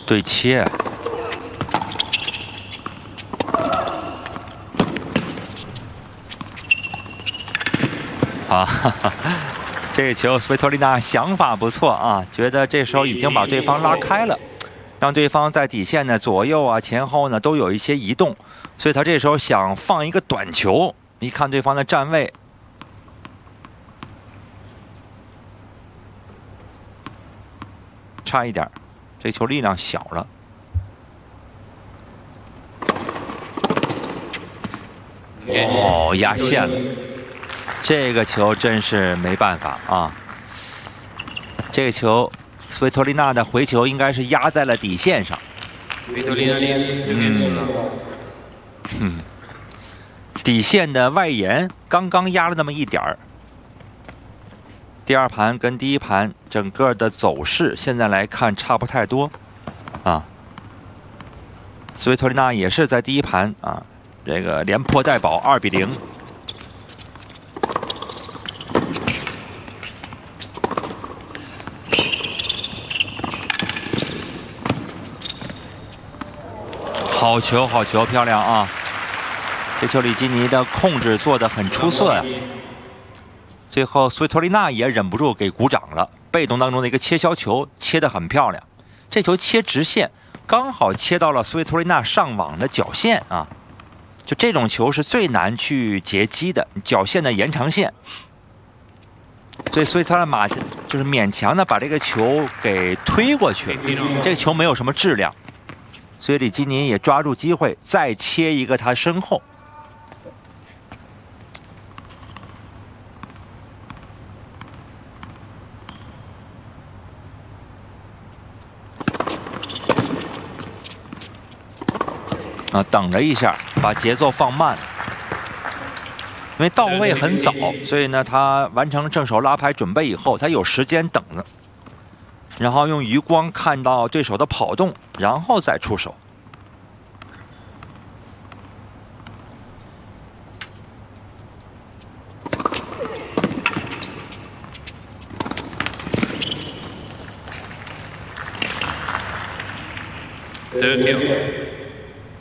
对切。啊，哈哈，这个球斯维托利娜想法不错啊，觉得这时候已经把对方拉开了，让对方在底线呢左右啊前后呢都有一些移动，所以他这时候想放一个短球，一看对方的站位。 差一点，这球力量小了。哦，压线了。这个球真是没办法啊！这个球，斯维托利娜的回球应该是压在了底线上。底线的外沿刚刚压了那么一点儿。 第二盘跟第一盘整个的走势，现在来看差不太多，啊。斯维托利娜也是在第一盘啊，这个连破带保2比0。好球，好球，漂亮啊！这球里基尼的控制做得很出色呀。 最后，斯维托利娜也忍不住给鼓掌了。被动当中的一个切削球，切得很漂亮。这球切直线，刚好切到了斯维托利娜上网的脚线啊！就这种球是最难去截击的，脚线的延长线。所以斯维托利娜就是勉强的把这个球给推过去，这个球没有什么质量。所以里基尼也抓住机会，再切一个他身后。 啊，等了一下，把节奏放慢，因为到位很早，所以呢，他完成正手拉拍准备以后，他有时间等了，然后用余光看到对手的跑动，然后再出手。 Third kill.